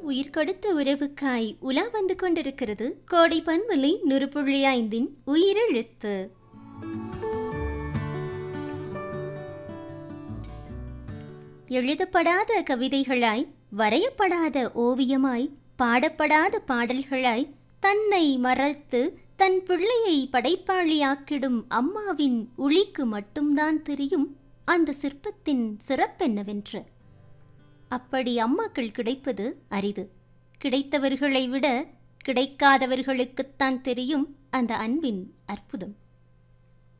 உயிர்கொடுத்த உறவுக்காய் உலா வந்து கொண்டிருக்கிறது கோடை பன்மலை 100.5 உயிரெழுத்து. எழுதப்படாத கவிதைகளாய், வரையப்படாத ஓவியமாய், பாடப்படாத பாடல்களாய் தன்னை மறைத்து தன் பிள்ளையை படைப்பாளியாக்கிடும் அம்மாவின் உளிக்கு மட்டும்தான் தெரியும் அந்த சிற்பத்தின் சிறப்பென்னவென்று. அப்படி அம்மாக்கள் கிடைப்பது அரிது. கிடைத்தவர்களை விட கிடைக்காதவர்களுக்குத்தான் தெரியும் அந்த அன்பின் அற்புதம்.